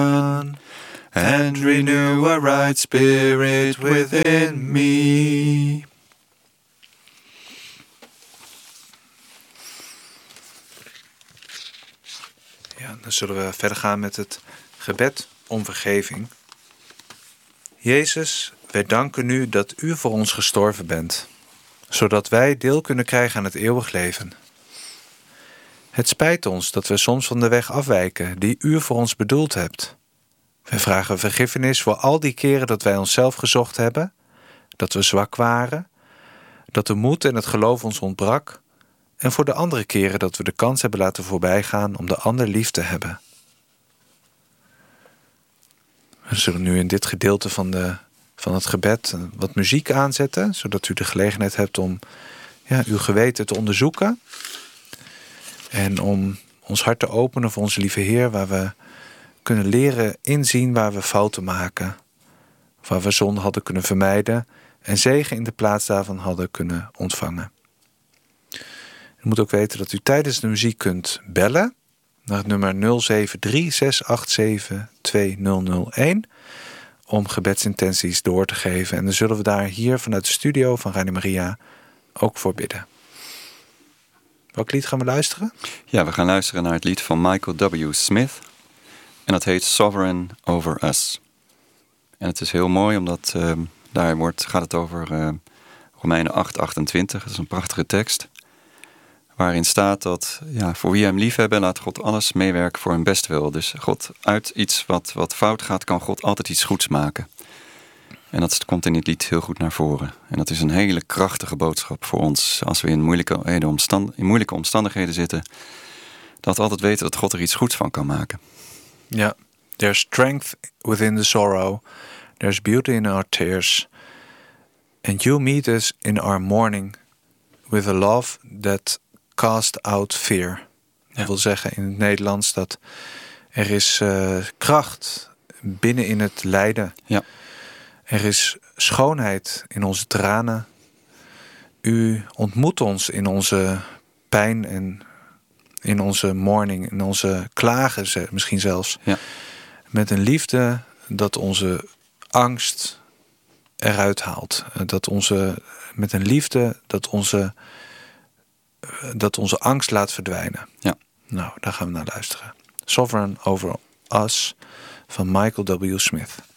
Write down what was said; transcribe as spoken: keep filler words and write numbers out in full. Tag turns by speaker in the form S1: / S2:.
S1: and renew a right spirit within me. Ja, dan zullen we verder gaan met het gebed om vergeving. Jezus, wij danken u dat u voor ons gestorven bent, zodat wij deel kunnen krijgen aan het eeuwig leven. Het spijt ons dat we soms van de weg afwijken die u voor ons bedoeld hebt. Wij vragen vergiffenis voor al die keren dat wij onszelf gezocht hebben, dat we zwak waren, dat de moed en het geloof ons ontbrak, en voor de andere keren dat we de kans hebben laten voorbijgaan om de ander lief te hebben. We zullen nu in dit gedeelte van, de, van het gebed wat muziek aanzetten, zodat u de gelegenheid hebt om ja, uw geweten te onderzoeken en om ons hart te openen voor onze lieve Heer, waar we kunnen leren inzien waar we fouten maken, waar we zonde hadden kunnen vermijden en zegen in de plaats daarvan hadden kunnen ontvangen. U moet ook weten dat u tijdens de muziek kunt bellen naar het nummer nul zeven drie zes acht zeven twee nul nul een om gebedsintenties door te geven. En dan zullen we daar hier vanuit de studio van Radio Maria ook voor bidden. Welk lied gaan we luisteren?
S2: Ja, we gaan luisteren naar het lied van Michael W. Smith. En dat heet Sovereign Over Us. En het is heel mooi, omdat uh, daar wordt, gaat het over uh, Romeinen acht achtentwintig. Dat is een prachtige tekst. Waarin staat dat ja, voor wie hem lief hebben, laat God alles meewerken voor hun bestwil. Dus God, uit iets wat, wat fout gaat, kan God altijd iets goeds maken. En dat komt in dit lied heel goed naar voren. En dat is een hele krachtige boodschap voor ons als we in moeilijke, omstand, in moeilijke omstandigheden zitten. Dat we altijd weten dat God er iets goeds van kan maken.
S1: Ja, there's strength within the sorrow. There's beauty in our tears. And you meet us in our mourning with a love that cast out fear. Ja. Dat wil zeggen in het Nederlands dat er is uh, kracht binnen in het lijden.
S2: Ja.
S1: Er is schoonheid in onze tranen. U ontmoet ons in onze pijn en in onze mourning, in onze klagen misschien zelfs.
S2: Ja.
S1: Met een liefde dat onze angst eruit haalt. Dat onze, met een liefde dat onze, dat onze angst laat verdwijnen.
S2: Ja.
S1: Nou, daar gaan we naar luisteren. Sovereign Over Us van Michael W. Smith.